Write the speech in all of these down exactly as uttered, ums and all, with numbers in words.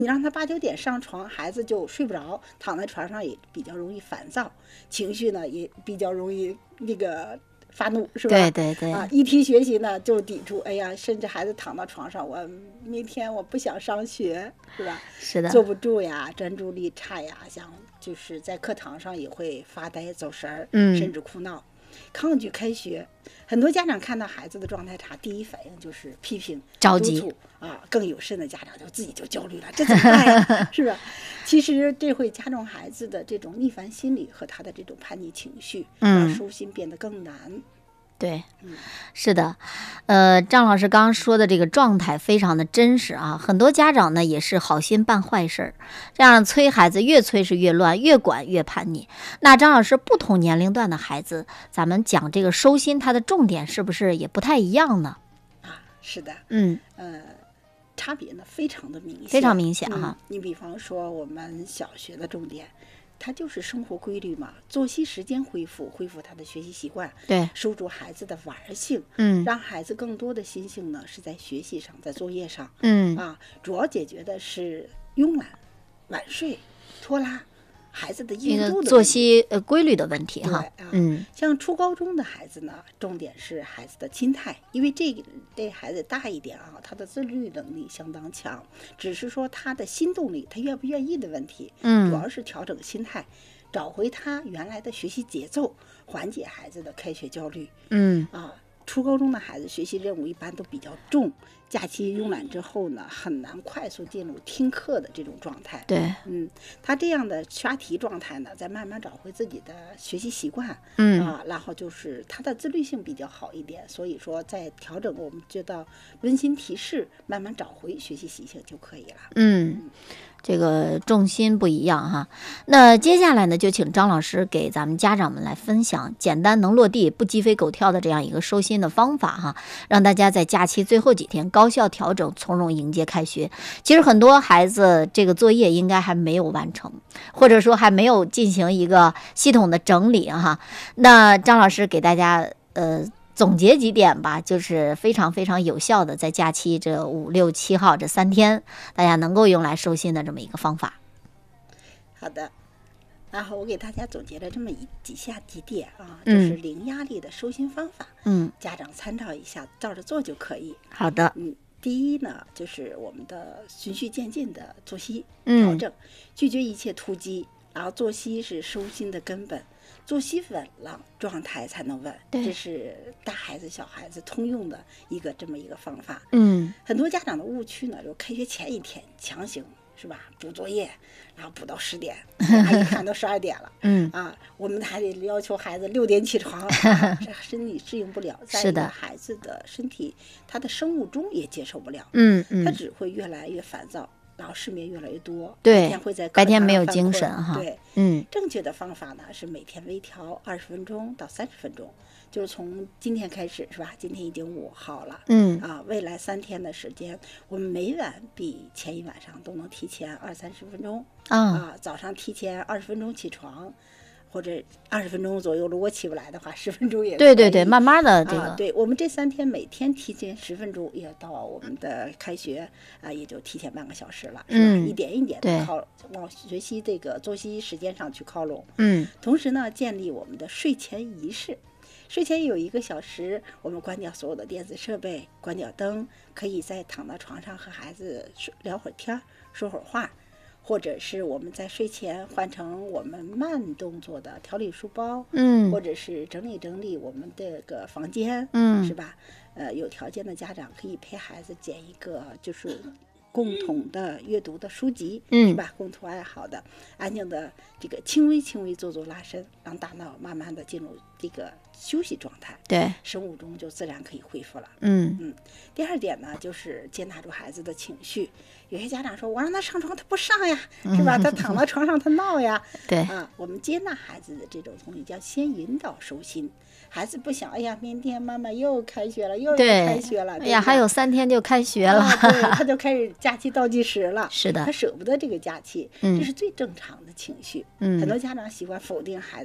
你让他八九点上床，孩子就睡不着，躺在床上也比较容易烦躁，情绪呢也比较容易那个发怒，是吧？ 对对对啊，一提学习呢就抵触，哎呀，甚至孩子躺到床上，我明天我不想上学，是吧？ 是的， 坐不住呀，专注力差呀，像就是在课堂上也会发呆、走神儿， 嗯甚至哭闹。抗拒开学，很多家长看到孩子的状态差，第一反应就是批评、 着急督促啊。更有甚的家长就自己就焦虑了，这怎么办呀？是吧？其实这会加重孩子的这种逆反心理和他的这种叛逆情绪，让收心变得更难。 对，是的，呃，张老师刚刚说的这个状态非常的真实啊，很多家长呢也是好心办坏事儿，这样催孩子越催是越乱，越管越叛逆。那张老师，不同年龄段的孩子，咱们讲这个收心，它的重点是不是也不太一样呢？ 啊，是的， 嗯， 呃，差别呢非常的明显， 非常明显哈。 嗯、你比方说我们小学的重点。它就是生活规律嘛，作息时间恢复，恢复他的学习习惯， 对， 收住孩子的玩性， 嗯， 让孩子更多的心性呢是在学习上，在作业上， 嗯啊，主要解决的是慵懒、晚睡、拖拉。孩子的一个硬度的作息呃规律的问题哈， 啊、 嗯， 像初高中的孩子呢，重点是孩子的心态，因为这个这孩子大一点啊，他的自律能力相当强，只是说他的心动力，他愿不愿意的问题， 嗯， 主要是调整心态，找回他原来的学习节奏，缓解孩子的开学焦虑， 嗯啊。初高中的孩子学习任务一般都比较重，假期慵懒之后呢，很难快速进入听课的这种状态。 对， 嗯，他这样的刷题状态呢，再慢慢找回自己的学习习惯， 嗯啊，然后就是他的自律性比较好一点，所以说在调整，我们知道温馨提示，慢慢找回学习习性就可以了。 嗯。这个重心不一样哈，那接下来呢，就请张老师给咱们家长们来分享简单能落地、不鸡飞狗跳的这样一个收心的方法哈，让大家在假期最后几天高效调整，从容迎接开学。其实很多孩子这个作业应该还没有完成，或者说还没有进行一个系统的整理哈。那张老师给大家呃。总结几点吧，就是非常非常有效的，在假期这五六七号这三天，大家能够用来收心的这么一个方法。 好的，然后我给大家总结了这么一几下几点啊，就是零压力的收心方法。嗯，家长参照一下，照着做就可以。 好的。 嗯，第一呢，就是我们的循序渐进的作息调整，嗯、拒绝一切突击，然后作息是收心的根本。作息稳了，状态才能稳，这是大孩子小孩子通用的一个这么一个方法。 嗯， 很多家长的误区呢，就开学前一天强行是吧补作业，然后补到十点，一看都十二点了。嗯啊，我们还得要求孩子六点起床，啊、这身体适应不了。再一个，孩子的身体他的生物钟也接受不了。嗯嗯，他只会越来越烦躁。然后失眠越来越多， 对， 白天会在白天没有精神哈。 对，嗯，正确的方法呢是每天微调二十分钟到三十分钟，就是从今天开始是吧？今天已经五号了，嗯啊，未来三天的时间，我们每晚比前一晚上都能提前二三十分钟啊，啊，早上提前二十分钟起床。或者二十分钟左右，如果起不来的话，十分钟也可以。 对对对，慢慢的这个。 啊、对我们这三天每天提前十分钟，也到我们的开学啊，也就提前半个小时了，是吧？嗯、一点一点的靠往学习这个作息时间上去靠拢。嗯。同时呢，建立我们的睡前仪式。睡前有一个小时，我们关掉所有的电子设备，关掉灯，可以在躺到床上和孩子聊会儿天，说会儿话。或者是我们在睡前换成我们慢动作的调理书包，嗯，或者是整理整理我们这个房间，嗯，是吧？呃，有条件的家长可以陪孩子捡一个就是共同的阅读的书籍，嗯，是吧？共同爱好的，安静的这个轻微轻微做做拉伸，让大脑慢慢的进入这个休息状态， 对， 生物钟就自然可以恢复了。 嗯嗯。第二点呢，就是接纳住孩子的情绪。有些家长说，我让他上床他不上呀，是吧？他躺到床上他闹呀。 对啊，我们接纳孩子的这种东西叫先引导收心。孩子不想，哎呀，明天妈妈又开学了，又要开学了， 哎呀，还有三天就开学了， 啊、对，他就开始假期倒计时了。 是的， 他舍不得这个假期，嗯、这是最正常的情绪。嗯，很多家长喜欢否定孩子，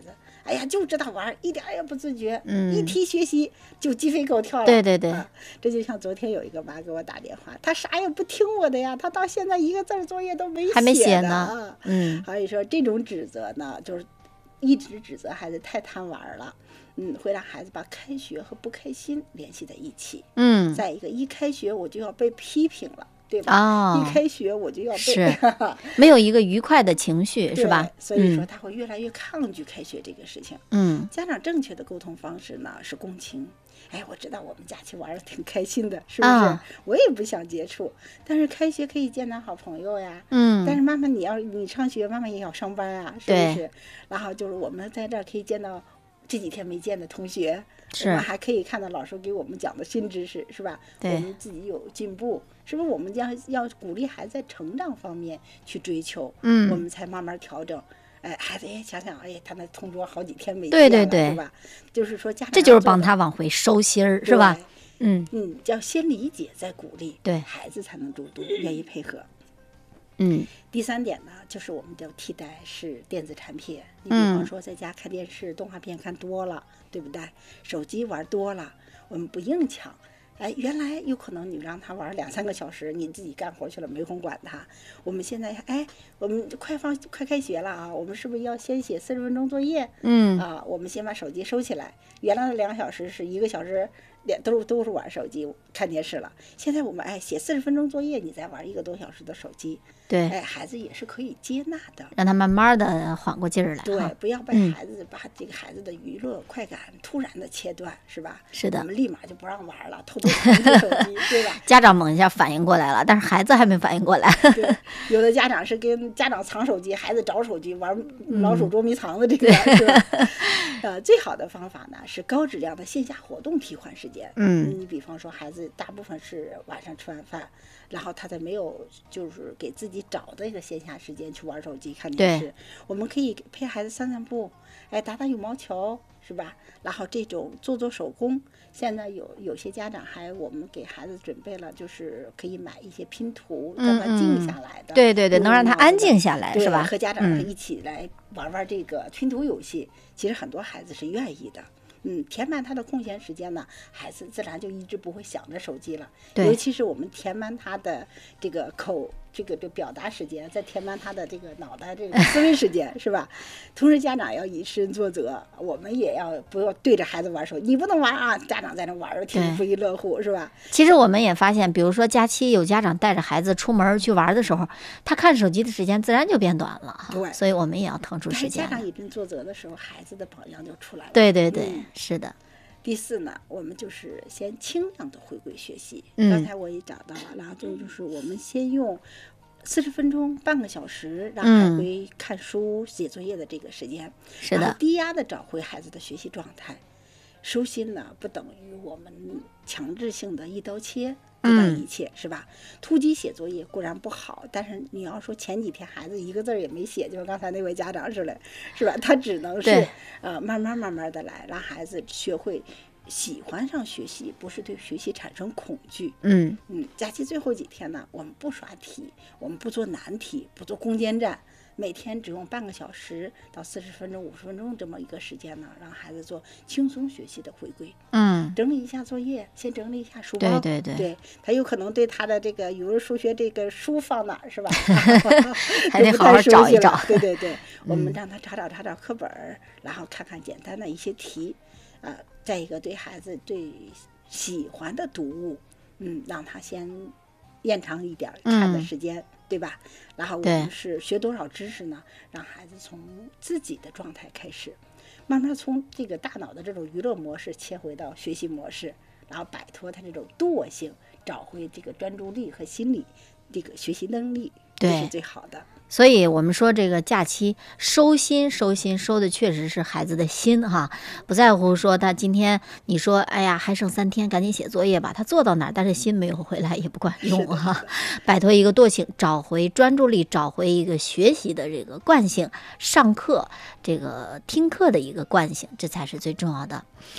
哎呀就知道玩，一点也不自觉，嗯，一提学习就鸡飞狗跳了。 对对对、 啊，这就像昨天有一个妈给我打电话，她啥也不听我的呀，她到现在一个字作业都没写， 还没写呢。嗯， 所以说这种指责呢，就是一直指责孩子太贪玩了。嗯，会让孩子把开学和不开心联系在一起。 嗯， 再一个，一开学我就要被批评了，对吧？ 哦， 一开学我就要被是没有一个愉快的情绪，是吧？ 所以说他会越来越抗拒开学这个事情。 嗯， 家长正确的沟通方式呢是共情。哎，我知道我们假期玩的挺开心的，是不是？啊、我也不想接触，但是开学可以见到好朋友呀。 嗯， 但是妈妈你要你上学，妈妈也要上班啊，是不是？然后就是我们在这儿可以见到这几天没见的同学， 是我们还可以看到老师给我们讲的新知识，是吧？ 对， 我们自己有进步，是不是？我们要要鼓励孩子在成长方面去追求， 嗯， 我们才慢慢调整。哎，孩子，哎，想想，哎，他那同桌好几天没见了，对对对， 是吧？就是说家长这就是帮他往回收心儿，是吧？嗯嗯，要先理解再鼓励， 对， 孩子才能主动愿意配合。 嗯， 第三点呢，就是我们的替代是电子产品。你比方说在家看电视、动画片看多了，对不对？手机玩多了，我们不硬抢。哎，原来有可能你让他玩两三个小时，你自己干活去了，没空管他。我们现在，哎，我们快放快开学了啊，我们是不是要先写四十分钟作业？ 嗯啊，我们先把手机收起来。原来的两个小时是一个小时，两都都是玩手机看电视了。现在我们哎写四十分钟作业，你再玩一个多小时的手机。 对， 哎，孩子也是可以接纳的， 让他慢慢的缓过劲儿来。 对，不要被孩子、嗯、把这个孩子的娱乐快感突然的切断，是吧？ 是的， 我们立马就不让玩了，偷偷藏起手机，对吧？ 家长猛一下反应过来了，但是孩子还没反应过来。 对，有的家长是跟家长藏手机，孩子找手机玩老鼠捉迷藏的这个，嗯、是吧？呃，最好的方法呢是高质量的线下活动替换时间。 嗯， 你比方说孩子大部分是晚上吃完饭，然后他在没有就是给自己找的一个线下时间去玩手机看电视，我们可以陪孩子散散步，哎，打打羽毛球，是吧？然后这种做做手工，现在有有些家长还我们给孩子准备了，就是可以买一些拼图，让他静下来的， 嗯嗯对对对，能让他安静下来，是吧？ 和家长一起来玩玩这个拼图游戏，嗯、其实很多孩子是愿意的。嗯，填满他的空闲时间呢，孩子自然就一直不会想着手机了。尤其是我们填满他的这个口，这个这表达时间，再填满他的这个脑袋这个思维时间，是吧？同时，家长要以身作则，我们也要不要对着孩子玩手机？你不能玩啊！家长在那玩，听着不亦乐乎，是吧？ 其实我们也发现，比如说假期有家长带着孩子出门去玩的时候，他看手机的时间自然就变短了哈。 对， 所以我们也要腾出时间。 家长以身作则的时候，孩子的榜样就出来了。 对对对。嗯是的， 第四呢，我们就是先轻量的回归学习。 嗯， 刚才我也讲到了，然后这就是我们先用四十分钟、半个小时，让孩子看书、嗯、写作业的这个时间， 是的， 然后低压的找回孩子的学习状态。收心呢，不等于我们强制性的一刀切。知道一切、嗯、是吧？突击写作业固然不好，但是你要说前几天孩子一个字也没写，就像刚才那位家长似的，是吧？他只能是呃慢慢慢慢的来，让孩子学会喜欢上学习，不是对学习产生恐惧。 嗯嗯，假期最后几天呢，我们不刷题，我们不做难题，不做攻坚战。每天只用半个小时到四十分钟、五十分钟这么一个时间呢，让孩子做轻松学习的回归。 嗯， 整理一下作业，先整理一下书包。 对对对， 对他有可能对他的这个语文、数学这个书放哪儿是吧？ 还得好好找一找。 对对对，我们让他查找查找课本，然后看看简单的一些题。啊、呃，再一个对孩子最喜欢的读物，嗯，让他先延长一点看的时间。嗯对吧？然后我们是学多少知识呢？让孩子从自己的状态开始，慢慢从这个大脑的这种娱乐模式切回到学习模式，然后摆脱他这种惰性，找回这个专注力和心理这个学习能力，这是最好的。 所以我们说这个假期收心收心收的确实是孩子的心哈，不在乎说他今天你说哎呀还剩三天赶紧写作业吧，他做到哪儿但是心没有回来也不管用哈。摆脱一个惰性，找回专注力，找回一个学习的这个惯性，上课这个听课的一个惯性，这才是最重要的。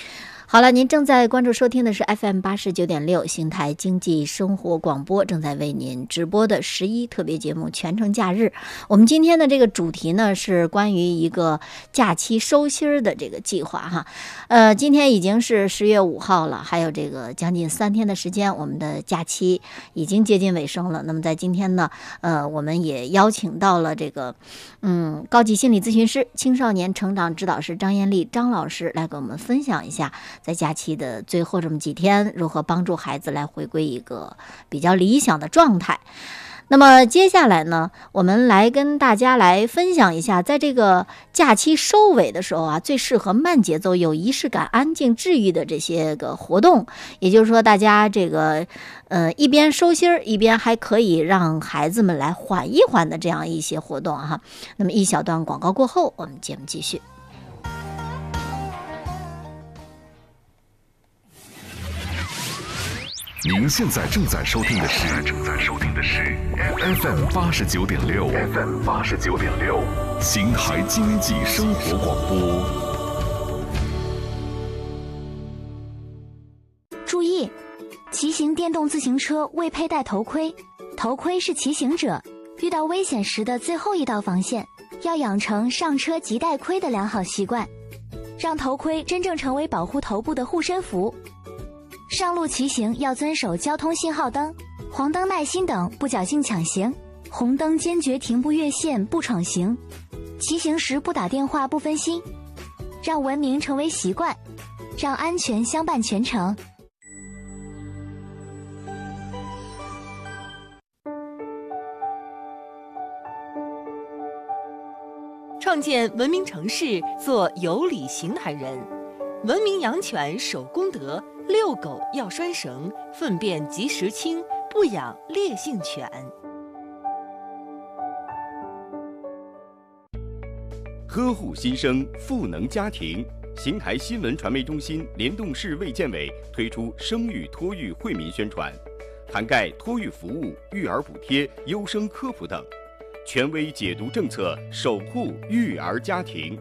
好了，您正在关注收听的是 F M 八十九点六邢台经济生活广播，正在为您直播的十一特别节目全程假日。我们今天的这个主题呢是关于一个假期收心儿的这个计划哈。呃，今天已经是十月五号了，还有这个将近三天的时间，我们的假期已经接近尾声了。那么在今天呢，呃，我们也邀请到了这个嗯高级心理咨询师、青少年成长指导师张艳丽张老师来给我们分享一下。在假期的最后这么几天，如何帮助孩子来回归一个比较理想的状态。那么接下来呢，我们来跟大家来分享一下，在这个假期收尾的时候啊，最适合慢节奏、有仪式感、安静治愈的这些个活动。也就是说，大家这个呃一边收心儿，一边还可以让孩子们来缓一缓的这样一些活动哈。那么一小段广告过后，我们节目继续。 您现在正在收听的是正在收听的是 F M 八十九点六 F M 八十九点六邢台经济生活广播。 注意，骑行电动自行车未佩戴头盔，头盔是骑行者遇到危险时的最后一道防线，要养成上车即戴盔的良好习惯，让头盔真正成为保护头部的护身符。上路骑行要遵守交通信号灯、黄灯耐心等，不侥幸抢行；红灯坚决停不越线、不闯行。骑行时不打电话、不分心，让文明成为习惯，让安全相伴全程。 创建文明城市，做有礼邢台人。文明养犬守公德，遛狗要拴绳，粪便及时清，不养烈性犬。 呵护新生，赋能家庭。邢台新闻传媒中心联动市卫健委推出生育托育惠民宣传，涵盖托育服务、育儿补贴、优生科普等，权威解读政策，守护育儿家庭。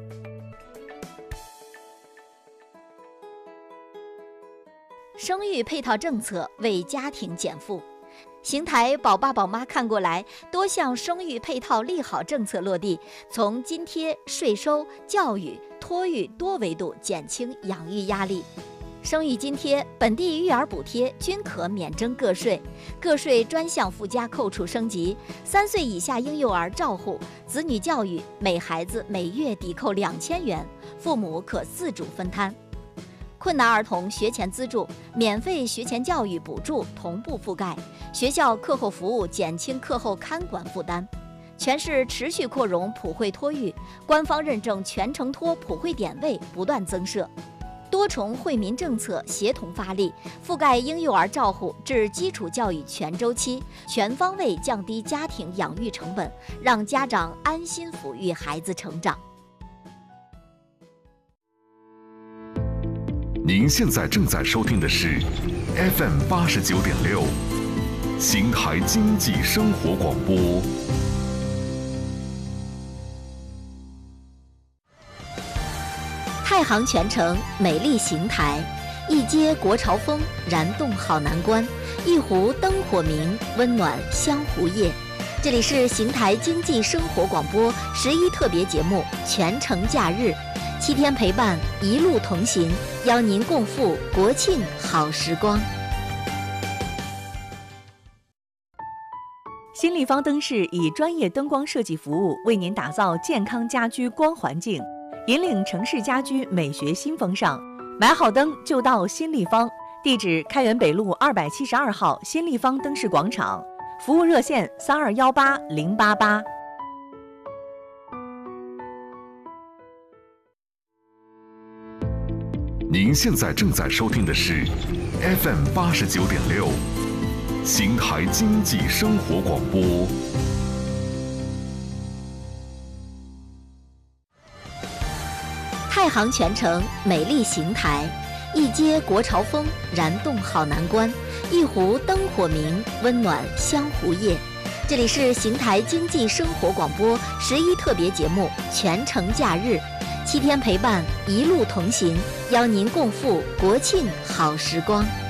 生育配套政策为家庭减负。邢台宝爸宝妈看过来，多项生育配套利好政策落地，从津贴、税收、教育、托育多维度减轻养育压力。生育津贴、本地育儿补贴均可免征个税，个税专项附加扣除升级。三岁以下婴幼儿照护、子女教育，每孩子每月抵扣两千元，父母可自主分摊。困难儿童学前资助、免费学前教育补助同步覆盖，学校课后服务减轻课后看管负担。全市持续扩容普惠托育，官方认证全程托普惠点位不断增设，多重惠民政策协同发力，覆盖婴幼儿照护至基础教育全周期，全方位降低家庭养育成本，让家长安心抚育孩子成长。 您现在正在收听的是 F M 八十九点六邢台经济生活广播。 太行全城美丽邢台，一街国潮风，燃动好南关，一壶灯火明，温暖湘湖夜。这里是邢台经济生活广播十一特别节目全程假日，七天陪伴，一路同行，邀您共赴国庆好时光。 新立方灯饰以专业灯光设计服务，为您打造健康家居光环境，引领城市家居美学新风尚。买好灯就到新立方，地址开元北路二百七十二号新立方灯饰广场，服务热线三二幺八零八八。 您现在正在收听的是 F M 八十九点六邢台经济生活广播。 太行全城美丽邢台，一街国潮风，燃动好南关，一壶灯火明，温暖湘湖夜。这里是邢台经济生活广播十一特别节目全程假日， 七天陪伴，一路同行，邀您共赴国庆好时光。